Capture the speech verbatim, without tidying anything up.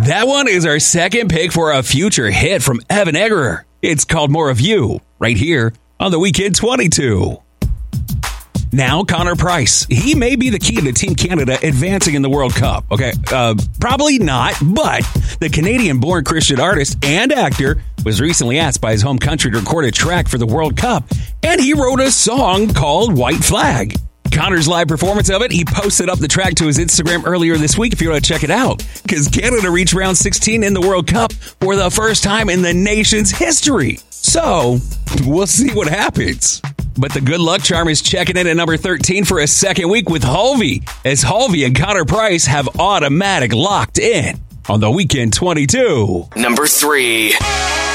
That one is our second pick for a future hit from Evan Eggerer. It's called More of You, right here on the Weekend twenty-two. Now, Connor Price. He may be the key to Team Canada advancing in the World Cup. Okay, uh, probably not, but the Canadian-born Christian artist and actor was recently asked by his home country to record a track for the World Cup, and he wrote a song called White Flag. Connor's live performance of it, he posted up the track to his Instagram earlier this week if you want to check it out, because Canada reached round sixteen in the World Cup for the first time in the nation's history. So, we'll see what happens. But the good luck charm is checking in at number thirteen for a second week with Halvey, as Halvey and Connor Price have automatic locked in on the Weekend twenty-two. Number three.